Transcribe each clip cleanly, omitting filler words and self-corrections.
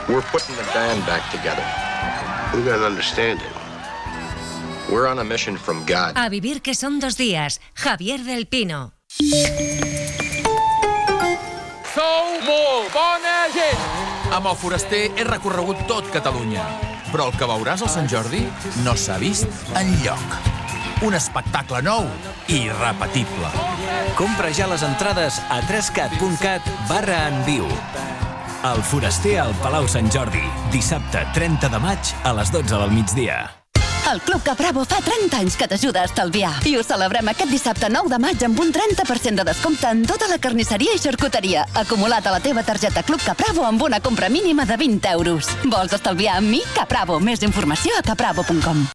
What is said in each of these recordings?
We're putting the band back together. We got an understanding. We're on a mission from God. A vivir que son 2 días. Javier del Pino. Sou molt bona gent! Amb el Foraster he recorregut tot Catalunya, però el que veuràs al Sant Jordi no s'ha vist enlloc. Un espectacle nou i irrepetible. Compra ja les entrades a 3cat.cat/enviu. El Foraster al Palau Sant Jordi, dissabte 30 de maig a les 12 del migdia. El Club Capravo fa 30 anys que t'ajuda a estalviar. I ho celebrem aquest dissabte 9 de maig amb un 30% de descompte en tota la carnisseria i xarcuteria, acumulat a la teva targeta Club Capravo amb una compra mínima de 20 euros. Vols estalviar amb mi? Capravo. Més informació a capravo.com.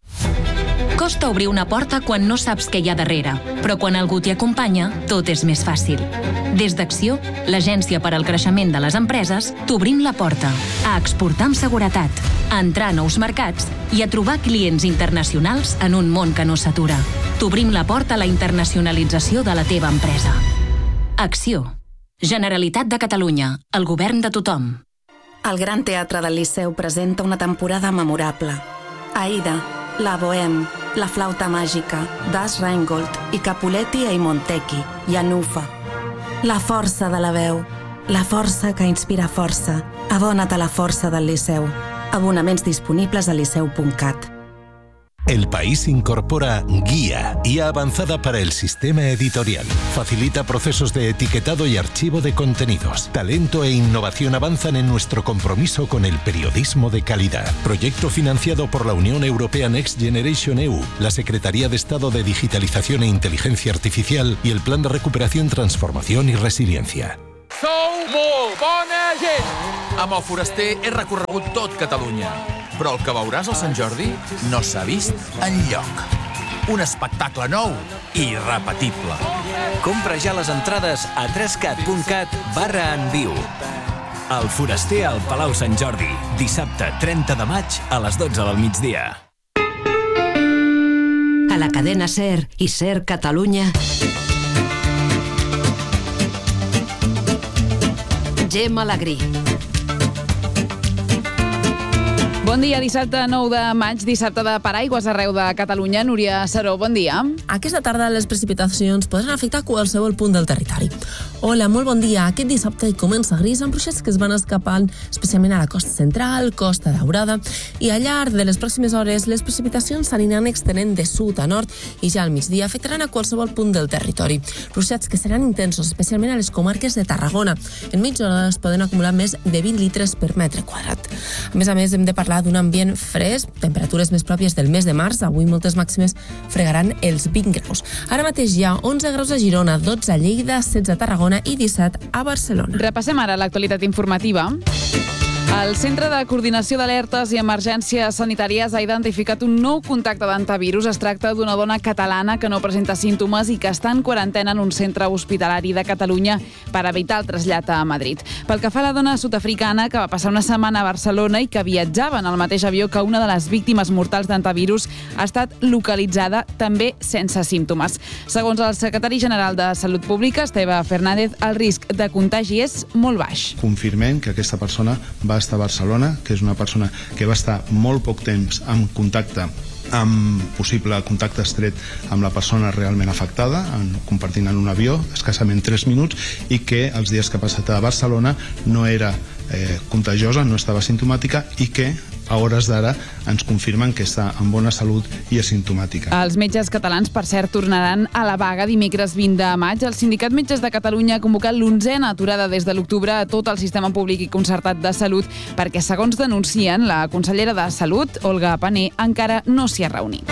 Costa obrir una porta quan no saps què hi ha darrere, però quan algú t'hi acompanya, tot és més fàcil. Des d'Acció, l'agència per al creixement de les empreses, t'obrim la porta a exportar amb seguretat, a entrar a nous mercats i a trobar clients internacionals en un món que no s'atura. T'obrim la porta a la internacionalització de la teva empresa. Acció. Generalitat de Catalunya. El govern de tothom. El Gran Teatre del Liceu presenta una temporada memorable. Aida, La Bohème, La Flauta Màgica, Das Rheingold i Capuletti e Montecchi, i Anufa. La força de la veu, la força que inspira força. Abona't a la força del Liceu. Abonaments disponibles a liceu.cat. El País incorpora Guía avanzada para el sistema editorial. Facilita procesos de etiquetado y archivo de contenidos. Talento e innovación avanzan en nuestro compromiso con el periodismo de calidad. Proyecto financiado por la Unión Europea Next Generation EU, la Secretaría de Estado de Digitalización e Inteligencia Artificial y el Plan de Recuperación, Transformación y Resiliencia. Sou molt bona gent! Amb el Foraster he recorregut tot Catalunya, però el que veuràs al Sant Jordi no s'ha vist enlloc. Un espectacle nou i irrepetible. Compra ja les entrades a 3cat.cat/enviu. El Foraster al Palau Sant Jordi, dissabte 30 de maig a les 12 del migdia. A la cadena SER i SER Catalunya. Gemma Alegrí. Bon dia, dissabte 9 de maig, dissabte de paraigües arreu de Catalunya. Núria Saró, bon dia. Aquesta tarda les precipitacions poden afectar qualsevol punt del territori. Hola, molt bon dia. Aquest dissabte comença gris amb ruixats que es van escapant especialment a la costa central, Costa Daurada, i al llarg de les pròximes hores les precipitacions s'aniran extenent de sud a nord i ja al migdia afectaran a qualsevol punt del territori. Ruixats que seran intensos, especialment a les comarques de Tarragona. En mitja hora es poden acumular més de 20 litres per metre quadrat. A més, hem de parlar d'un ambient fresc, temperatures més pròpies del mes de març. Avui moltes màximes fregaran els 20 graus. Ara mateix hi ha 11 graus a Girona, 12 a Lleida, 16 a Tarragona i 17 a Barcelona. Repassem ara l'actualitat informativa. El Centre de Coordinació d'Alertes i Emergències Sanitàries ha identificat un nou contacte d'antivirus. Es tracta d'una dona catalana que no presenta símptomes i que està en quarantena en un centre hospitalari de Catalunya per evitar el trasllat a Madrid. Pel que fa a la dona sud-africana que va passar una setmana a Barcelona i que viatjava en el mateix avió que una de les víctimes mortals d'antivirus, ha estat localitzada també sense símptomes. Segons el secretari general de Salut Pública, Esteve Fernández, el risc de contagi és molt baix. Confirmem que aquesta persona va estar a Barcelona, que és una persona que va estar molt poc temps en contacte amb possible contacte estret amb la persona realment afectada, compartint en un avió escassament 3 minuts, i que els dies que ha passat a Barcelona no era contagiosa, no estava simptomàtica i que a hores d'ara ens confirmen que està en bona salut i asimptomàtica. Els metges catalans, per cert, tornaran a la vaga dimecres 20 de maig. El Sindicat Metges de Catalunya ha convocat l'11a aturada des de l'octubre a tot el sistema públic i concertat de salut perquè, segons denuncien, la consellera de Salut, Olga Pané, encara no s'hi ha reunit.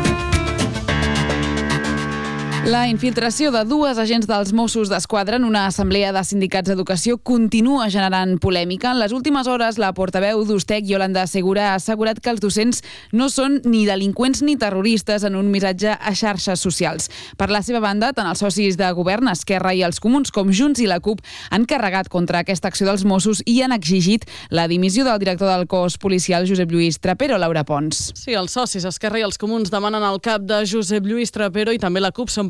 La infiltració de 2 agents dels Mossos d'Esquadra en una assemblea de sindicats d'educació continua generant polèmica. En les últimes hores, la portaveu d'Ustec, Yolanda Segura, ha assegurat que els docents no són ni delinqüents ni terroristes en un missatge a xarxes socials. Per la seva banda, tant els socis de govern, Esquerra i els Comuns, com Junts i la CUP, han carregat contra aquesta acció dels Mossos i han exigit la dimissió del director del cos policial, Josep Lluís Trapero. Laura Pons. Sí, els socis Esquerra i els Comuns demanen el cap de Josep Lluís Trapero i també la CUP són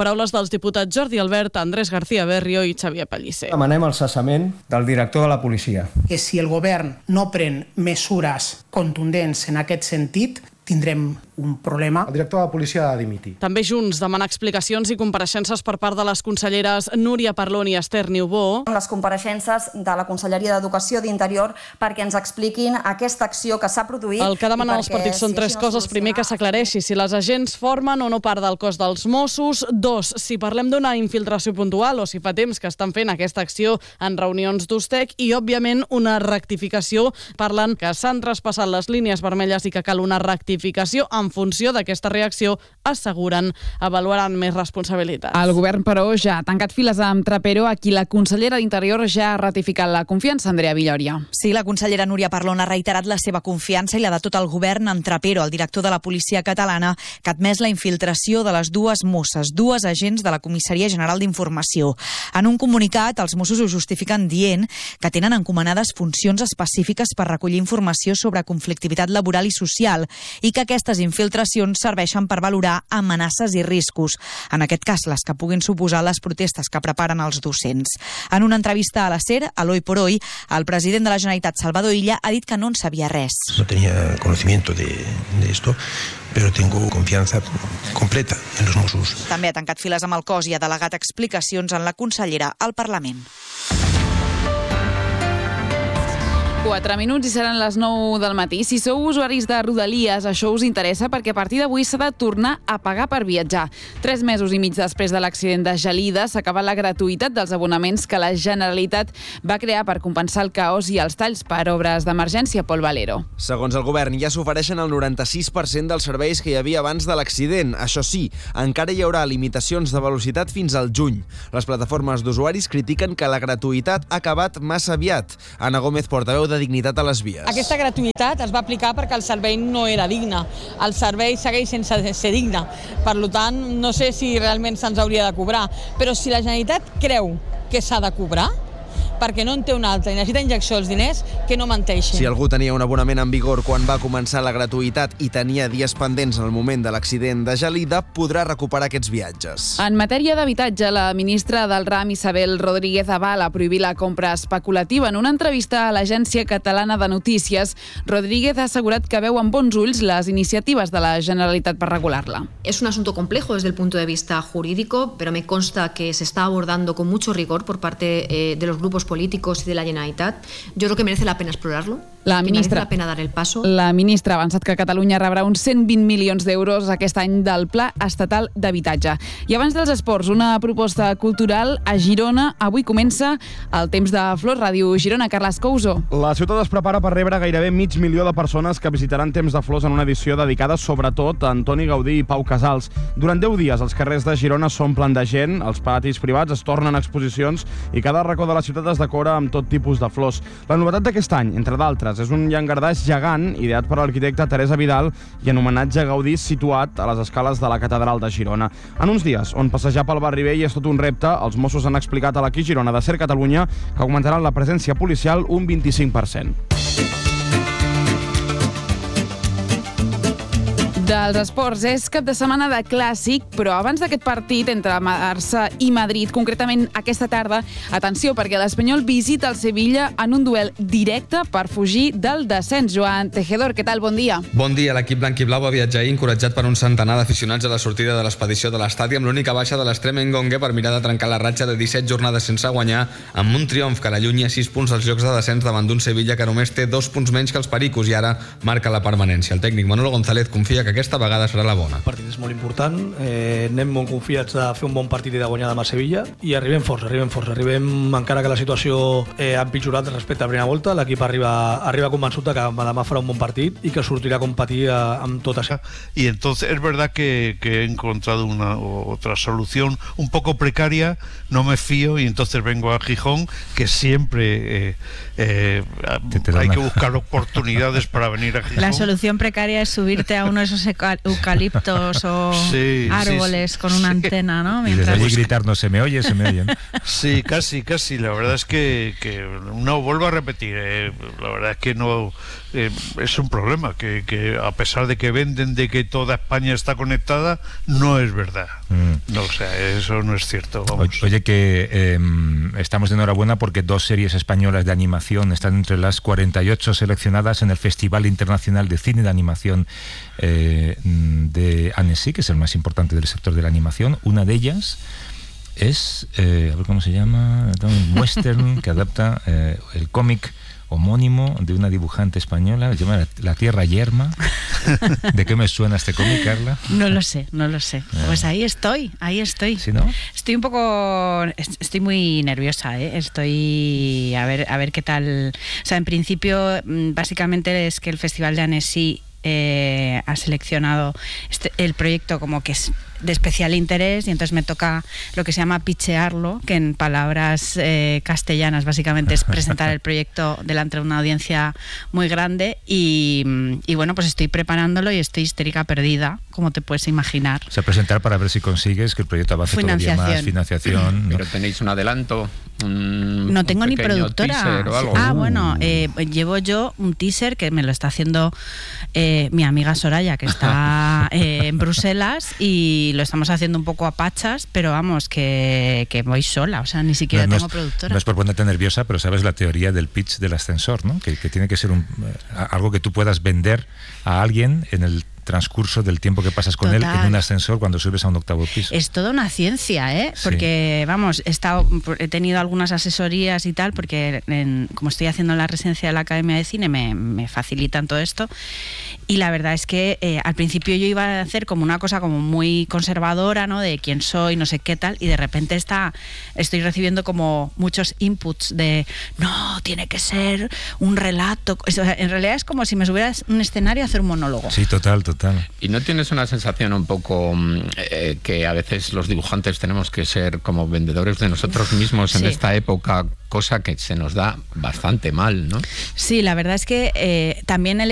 paraules dels diputats Jordi Albert, Andrés García Berrio i Xavier Pellicer. Demanem el cessament del director de la policia. Que si el govern no pren mesures contundents en aquest sentit, tindrem un problema. El director de la policia ha de dimitir. També Junts demana explicacions i compareixences per part de les conselleres Núria Parlon i Esther Niubó. Les compareixences de la Conselleria d'Educació d'Interior perquè ens expliquin aquesta acció que s'ha produït. El que demanen els partits són tres coses. Primer, que s'aclareixi si les agents formen o no part del cos dels Mossos. 2, si parlem d'una infiltració puntual o si fa temps que estan fent aquesta acció en reunions d'Ustec. I, òbviament, una rectificació. Parlen que s'han traspassat les línies vermelles i que cal una rectificació. En funció d'aquesta reacció, asseguren, avaluaran més responsabilitats. El govern, però, ja ha tancat files amb Trapero, a qui la consellera d'Interior ja ha ratificat la confiança, Andrea Villòria. Sí, la consellera Núria Parlon ha reiterat la seva confiança i la de tot el govern en Trapero, el director de la policia catalana, que ha admès la infiltració de les dues mosses, dues agents de la Comissaria General d'Informació. En un comunicat, els Mossos ho justifiquen dient que tenen encomanades funcions específiques per recollir informació sobre conflictivitat laboral i social i que aquestes infiltracions serveixen per valorar amenaces i riscos, en aquest cas les que puguin suposar les protestes que preparen els docents. En una entrevista a la SER, a l'Hoy por Hoy, el president de la Generalitat, Salvador Illa, ha dit que no en sabia res. No tenía conocimiento de esto, pero tengo confianza completa en los Mossos. També ha tancat files amb el cos i ha delegat explicacions en la consellera al Parlament. 4 minuts i seran les 9 del matí. Si sou usuaris de Rodalies, això us interessa perquè a partir d'avui s'ha de tornar a pagar per viatjar. 3 mesos i mig després de l'accident de Gelida s'acaba la gratuïtat dels abonaments que la Generalitat va crear per compensar el caos i els talls per obres d'emergència. Pol Valero. Segons el govern, ja s'ofereixen el 96% dels serveis que hi havia abans de l'accident. Això sí, encara hi haurà limitacions de velocitat fins al juny. Les plataformes d'usuaris critiquen que la gratuïtat ha acabat massa aviat. Anna Gómez, portaveu de Dignitat a les Vies. Aquesta gratuïtat es va aplicar perquè el servei no era digne. El servei segueix sense ser digne. Per tant, no sé si realment se'ns hauria de cobrar. Però si la Generalitat creu que s'ha de cobrar, perquè no en té un altre i necessita injecció els diners, que no menteixin. Si algú tenia un abonament en vigor quan va començar la gratuïtat i tenia dies pendents en el moment de l'accident de Gelida, podrà recuperar aquests viatges. En matèria d'habitatge, la ministra del RAM, Isabel Rodríguez, avala prohibir la compra especulativa. En una entrevista a l'Agència Catalana de Notícies, Rodríguez ha assegurat que veu amb bons ulls les iniciatives de la Generalitat per regular-la. Es un asunto complejo desde el punto de vista jurídico, pero me consta que se está abordando con mucho rigor por parte de los grupos políticos y de la Generalitat. Yo creo que merece la pena explorarlo. Merece la pena dar el paso. La ministra ha avançat que Catalunya rebrà uns 120 milions d'euros aquest any del Pla Estatal d'Habitatge. I abans dels esports, una proposta cultural a Girona. Avui comença el Temps de Flors, Ràdio Girona. Carles Couso. La ciutat es prepara per rebre gairebé 500.000 de persones que visitaran Temps de Flors en una edició dedicada sobretot a Antoni Gaudí i Pau Casals. Durant 10 dies els carrers de Girona s'omplen de gent, els patis privats es tornen exposicions i cada racó de la ciutat es decora amb tot tipus de flors. La novetat d'aquest any, entre d'altres, és un llangardaix gegant ideat per l'arquitecte Teresa Vidal i en homenatge a Gaudí situat a les escales de la Catedral de Girona. En uns dies on passejar pel barri vell és tot un repte, els Mossos han explicat a l'Equip Girona de Ser Catalunya que augmentaran la presència policial un 25%. Dels esports, és cap de setmana de clàssic, però abans d'aquest partit entre Barça i Madrid, concretament aquesta tarda, atenció, perquè l'Espanyol visita el Sevilla en un duel directe per fugir del descens. Joan Tejedor, què tal? Bon dia. Bon dia. L'equip blanquiblau va viatjar ahir encoratjat per un centenar d'aficionats a la sortida de l'expedició de l'estadi amb l'única baixa de l'extrem Engongue per mirar de trencar la ratxa de 17 jornades sense guanyar amb un triomf que l'allunya 6 punts dels llocs de descens davant d'un Sevilla que només té 2 punts menys que els Pericos i ara marca la permanència. El tècnic Manolo González confia que aquesta vegada serà la bona. El partit és molt important, anem molt confiats de fer un bon partit i de guanyar demà a Sevilla i arribem forts, arribem encara que la situació ha empitjorat respecte a la primera volta, l'equip arriba convençut que demà farà un bon partit y que surtirá a competir amb tot això. Y entonces es verdad que he encontrado otra solución un poco precaria, no me fío y entonces vengo a Gijón, que siempre hay que buscar oportunidades para venir a Gijón. La solución precaria es subirte a uno de esos eucaliptos o árboles con una antena, ¿no? Y desde allí gritar, no se me oye, se me oyen. Sí, casi. La verdad es que no, vuelvo a repetir, la verdad es que no... es un problema, que a pesar de que venden de que toda España está conectada, no es verdad. No, o sea, eso no es cierto. Vamos. Oye, que estamos de enhorabuena porque 2 series españolas de animación están entre las 48 seleccionadas en el Festival Internacional de Cine de Animación de Annecy, que es el más importante del sector de la animación. Una de ellas es, a ver cómo se llama, un western que adapta el cómic homónimo de una dibujante española, se llama La Tierra Yerma. ¿De qué me suena este cómic, Carla? No lo sé. Pues ahí estoy. ¿Sí, no? Estoy muy nerviosa, ¿eh? Estoy a ver qué tal. O sea, en principio, básicamente es que el Festival de Annecy ha seleccionado el proyecto como que es de especial interés, y entonces me toca lo que se llama pitchearlo, que en palabras castellanas básicamente es presentar el proyecto delante de una audiencia muy grande, y bueno, pues estoy preparándolo y estoy histérica perdida, como te puedes imaginar. O sea, presentar para ver si consigues que el proyecto avance todavía más, financiación. Pero tenéis un adelanto, no tengo ni productora. Bueno, llevo yo un teaser que me lo está haciendo mi amiga Soraya, que está en Bruselas, y lo estamos haciendo un poco a pachas, pero vamos, que voy sola, o sea, ni siquiera tengo productora. No es por ponerte nerviosa, pero sabes la teoría del pitch del ascensor, ¿no? Que tiene que ser algo que tú puedas vender a alguien en el transcurso del tiempo que pasas con él en un ascensor cuando subes a un 8º piso. Es toda una ciencia, porque vamos, he tenido algunas asesorías y tal, porque como estoy haciendo la residencia de la Academia de Cine me facilitan todo esto, y la verdad es que al principio yo iba a hacer como una cosa como muy conservadora, ¿no? De quién soy, no sé qué tal, y de repente estoy recibiendo como muchos inputs de no, tiene que ser un relato. O sea, en realidad es como si me subieras a un escenario a hacer un monólogo. Sí, total. ¿Y no tienes una sensación un poco que a veces los dibujantes tenemos que ser como vendedores de nosotros mismos en esta época, cosa que se nos da bastante mal, ¿no? Sí, la verdad es que también